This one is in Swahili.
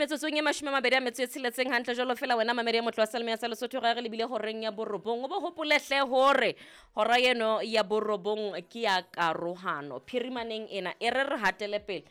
metsotsong e 20 a metso e tsheletseng hantle jalo fela wena mamedi ya motho wa Salme ya tsa Lesotho ga re lebile horeng ya borobong o bo hopolehle hore hora eno ya borobong ke ya karohano phirimaneng ena e re hatele pele